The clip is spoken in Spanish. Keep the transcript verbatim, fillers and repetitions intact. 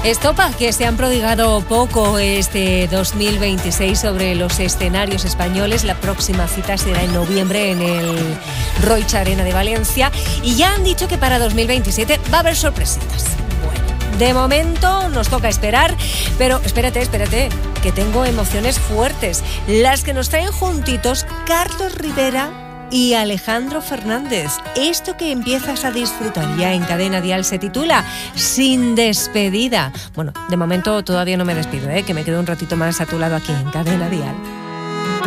Estopa, que se han prodigado poco este dos mil veintiséis sobre los escenarios españoles. La próxima cita será en noviembre en el Roig Arena de Valencia. Y ya han dicho que para dos mil veintisiete va a haber sorpresitas. Bueno, de momento nos toca esperar, pero espérate, espérate, que tengo emociones fuertes. Las que nos traen juntitos Carlos Rivera y Alejandro Fernández. Esto que empiezas a disfrutar ya en Cadena Dial se titula Sin Despedida. Bueno, de momento todavía no me despido, ¿eh? Que me quedo un ratito más a tu lado aquí en Cadena Dial.